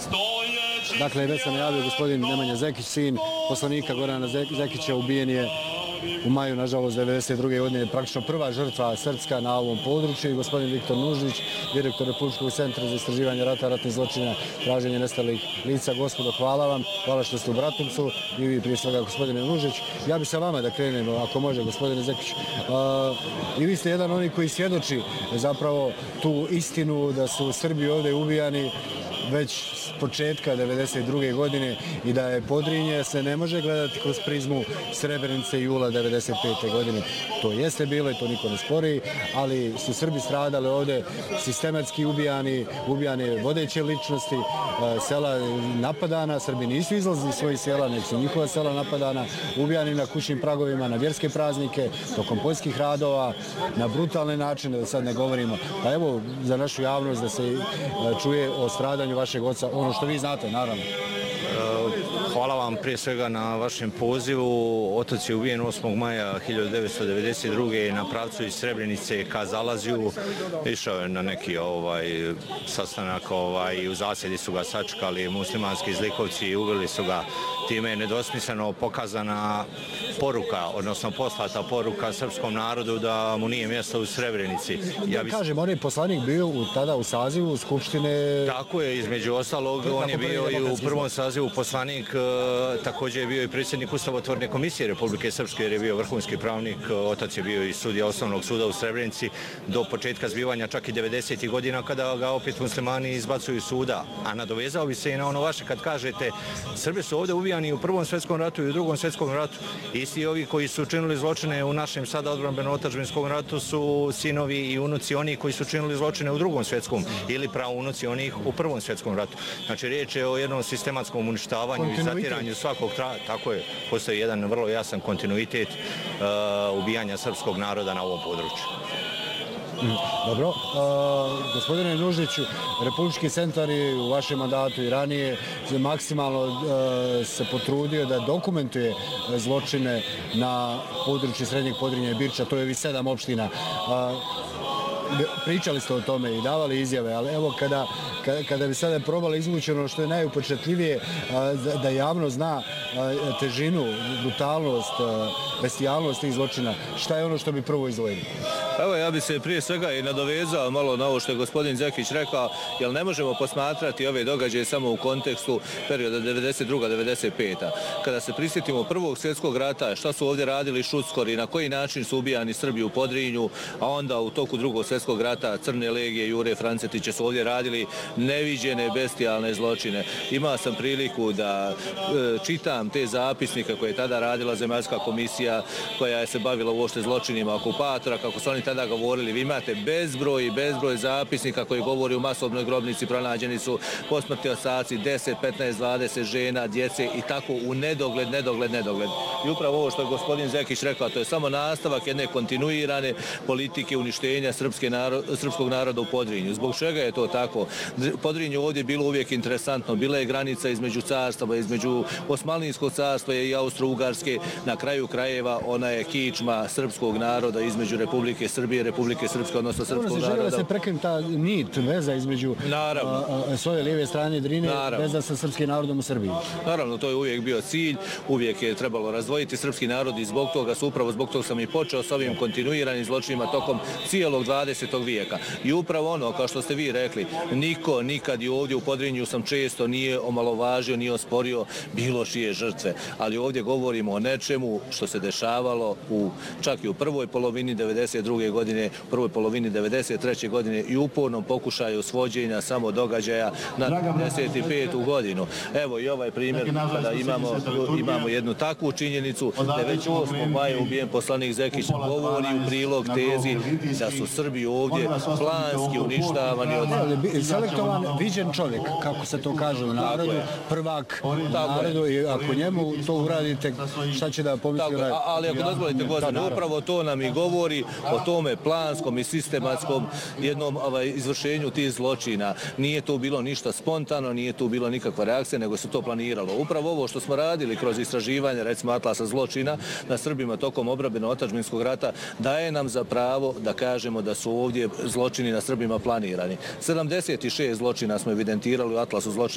Dakle, već sam najavio gospodin Nemanja Zekić, sin poslanika Gorana Zekića, ubijen je u maju, nažalost, 1992. godine, praktično prva žrtva srpska na ovom području. Gospodin Viktor Nužnić, direktor Republičkog centra za istraživanje rata, ratnih zločina, traženje nestalih lica. Gospodo, hvala vam. Hvala što ste u Bratuncu i vi prije svega, gospodine Nužnić. Ja bi sa vama da krenemo, ako može, gospodine Zekić. I vi ste jedan onih koji svjedoči zapravo tu istinu da su Srbi ovdje ubijani već s početka 1992. godine i da je Podrinje se ne može gledati kroz prizmu Srebrenice jula 1995. godine. To jeste bilo i to niko ne spori, ali su Srbi stradali ovdje sistematski ubijane vodeće ličnosti, sela napadana, Srbi nisu izlazili iz svojih sela, nek su njihova sela napadana, ubijani na kućnim pragovima, na vjerske praznike, tokom poljskih radova, na brutalne načine, da sad ne govorimo. Pa evo, za našu javnost da se čuje o stradanju vašeg oca, ono što vi znate, naravno. Hvala vam prije svega na vašem pozivu. Otac je ubijen 8. maja 1992. na pravcu iz Srebrenice ka Zalaziju. Išao je na neki sastanak i u zasjedi su ga sačekali muslimanski zlikovci i ubili su ga. Time je nedvosmisleno pokazana poruka, odnosno poslata poruka srpskom narodu da mu nije mjesto u Srebrenici. Ja kažem, on je poslanik bio tada u sazivu Skupštine... Tako je, između ostalog, on je bio i u prvom sazivu poslanik, također je bio i predsjednik Ustavotvorne komisije Republike Srpske jer je bio vrhunski pravnik, otac je bio i sudija Osnovnog suda u Srebrenici do početka zbivanja čak i 90. godina kada ga opet muslimani izbacuju suda. A nadovezao bi se i na ono vaše kad kažete Srbi su ovdje ubijani u Prvom svjetskom ratu i u Drugom svjetskom ratu. Isti ovi koji su činili zločine u našem sada odbrambeno-otadžbinskom ratu su sinovi i unuci oni koji su činili zločine u Drugom svjetskom ili praunuci onih u Prvom svjetskom ratu. Znači riječ je o jednom sistematskom uništavanju i zatiranju svakog tako je, postoji jedan vrlo jasan kontinuitet ubijanja srpskog naroda na ovom području. Dobro. Gospodine Nužniću, Republički centar je u vašem mandatu i ranije maksimalno se potrudio da dokumentuje zločine na području Srednjeg Podrinja i Birča, to je ovih 7 opština. Pričali ste o tome i davali izjave, ali evo kada bi sada probali izvući ono što je najupečatljivije, da javno zna težinu, brutalnost, bestijalnost tih zločina, šta je ono što bi prvo izdvojili? Evo, ja bi se prije svega i nadovezao malo na ovo što je gospodin Zekić rekao, jer ne možemo posmatrati ove događaje samo u kontekstu perioda 1992-1995. Kada se prisjetimo Prvog svjetskog rata, šta su ovdje radili šuckori, na koji način su ubijani Srbi u Podrinju, a onda u toku Drugog svjetskog rata Crne legije, Jure Francetiće su ovdje radili neviđene bestijalne zločine. Imao sam priliku da čitam te zapisnike koje je tada radila Zemaljska komisija koja je se bavila uopšte zločinima okupatora, kako su oni tada govorili. Vi imate bezbroj zapisnika koji govori u masovnoj grobnici, pronađeni su posmrtni ostaci 10, 15, 20 žena, djece i tako u nedogled. I upravo ovo što je gospodin Zekić rekao, to je samo nastavak jedne kontinuirane politike uništenja srpskog naroda u Podrinju. Zbog čega je to tako? Podrinju ovdje je bilo uvijek interesantno. Bila je granica između carstava, između Osmanlijskog carstva i Austro-Ugarske. Na kraju krajeva ona je kičma srpskog naroda između Republike Srbije, Republike Srpske, odnosno srpskog naroda. Žele da se prekine ta nit, veza između s ove lijeve strane Drine, veza sa srpskim narodom u Srbiji. Naravno, to je uvijek bio cilj, uvijek je trebalo razdvojiti srpski narod i upravo zbog toga sam i počeo s ovim kontinuiranim zločinima tokom cijelog 20. vijeka. I upravo ono, kao što ste vi rekli, niko nikad i ovdje u Podrinju sam često nije omalovažio, nije osporio bilo čije žrtve. Ali ovdje govorimo o nečemu što se dešavalo čak i u prvoj polovini 1992. godine, prvoj polovini 1993. godine i upornom pokušaju svođenja samo događaja na 1995. godinu. Evo i ovaj primjer kada imamo jednu takvu činjenicu da je već 8. maja ubijen poslanik Zekić, govori u prilog tezi da su Srbi ovdje planski uništavani od... Selektovan, viđen čovjek, kako se to kaže u narodu, prvak narodu i ako njemu to uradite, šta će da pomisli? Ali ako dozvolite gospodine, upravo to nam i govori o tome planskom i sistematskom jednom izvršenju tih zločina. Nije to bilo ništa spontano, nije to bilo nikakva reakcija, nego se to planiralo. Upravo ovo što smo radili kroz istraživanje, recimo Atlasa zločina na Srbima tokom odbrambeno-otadžbinskog rata, daje nam za pravo da kažemo da su ovdje zločini na Srbima planirani. 76 zločina smo evidentirali u Atlasu zločina